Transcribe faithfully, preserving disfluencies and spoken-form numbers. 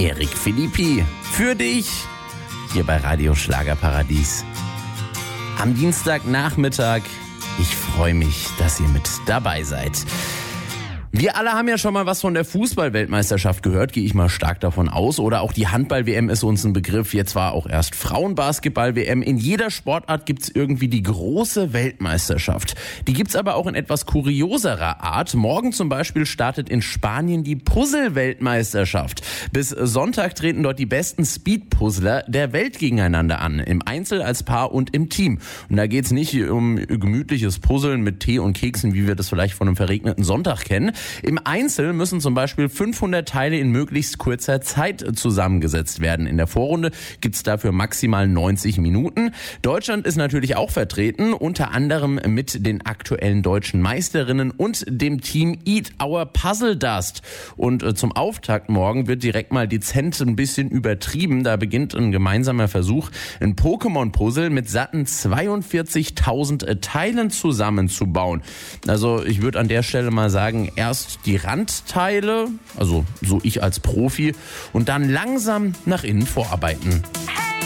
Erik Philippi. Für dich hier bei Radio Schlagerparadies. Am Dienstagnachmittag. Ich freue mich, dass ihr mit dabei seid. Wir alle haben ja schon mal was von der Fußball-Weltmeisterschaft gehört, gehe ich mal stark davon aus. Oder auch die Handball-W M ist uns ein Begriff. Jetzt war auch erst Frauenbasketball-W M. In jeder Sportart gibt's irgendwie die große Weltmeisterschaft. Die gibt's aber auch in etwas kurioserer Art. Morgen zum Beispiel startet in Spanien die Puzzle-Weltmeisterschaft. Bis Sonntag treten dort die besten Speed-Puzzler der Welt gegeneinander an. Im Einzel, als Paar und im Team. Und da geht's nicht um gemütliches Puzzeln mit Tee und Keksen, wie wir das vielleicht von einem verregneten Sonntag kennen. Im Einzel müssen zum Beispiel fünfhundert Teile in möglichst kurzer Zeit zusammengesetzt werden. In der Vorrunde gibt's dafür maximal neunzig Minuten. Deutschland ist natürlich auch vertreten, unter anderem mit den aktuellen deutschen Meisterinnen und dem Team Eat Our Puzzle Dust. Und äh, zum Auftakt morgen wird direkt mal dezent ein bisschen übertrieben. Da beginnt ein gemeinsamer Versuch, ein Pokémon-Puzzle mit satten zweiundvierzigtausend Teilen zusammenzubauen. Also ich würde an der Stelle mal sagen, erst die Randteile, also so ich als Profi, und dann langsam nach innen vorarbeiten.